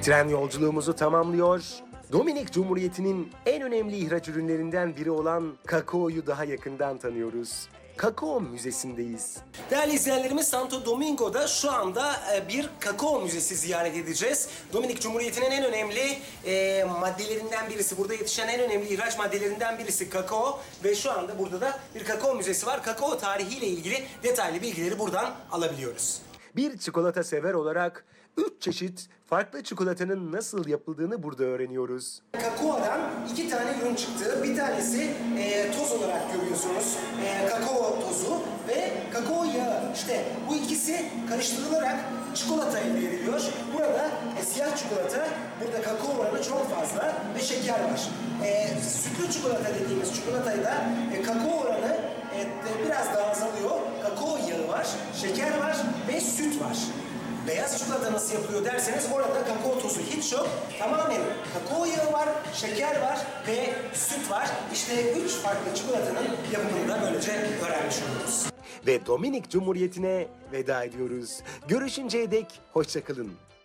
Tren yolculuğumuzu tamamlıyor. Dominik Cumhuriyeti'nin en önemli ihraç ürünlerinden biri olan kakaoyu daha yakından tanıyoruz. Kakao Müzesi'ndeyiz. Değerli izleyenlerimiz, Santo Domingo'da şu anda bir kakao müzesi ziyaret edeceğiz. Dominik Cumhuriyeti'nin en önemli maddelerinden birisi, burada yetişen en önemli ihraç maddelerinden birisi kakao. Ve şu anda burada da bir kakao müzesi var. Kakao tarihiyle ilgili detaylı bilgileri buradan alabiliyoruz. Bir çikolata sever olarak 3 çeşit farklı çikolatanın nasıl yapıldığını burada öğreniyoruz. Kakaodan 2 tane ürün çıktı. Bir tanesi toz olarak görüyorsunuz. Kakao tozu ve kakao yağı. İşte bu ikisi karıştırılarak çikolata elde ediliyor. Burada siyah çikolata, burada kakao oranı çok fazla ve şeker var. Sütlü çikolata dediğimiz çikolatayı da kakao oranı biraz daha azalıyor. Kakao yağı var, şeker var ve süt var. Beyaz çikolata nasıl yapılıyor derseniz orada kakao tozu hiç yok. Tamamen kakao yağı var, şeker var ve süt var. İşte 3 farklı çikolatanın yapımını da böylece öğrenmiş oluyoruz. Ve Dominik Cumhuriyeti'ne veda ediyoruz. Görüşünceye dek hoşça kalın.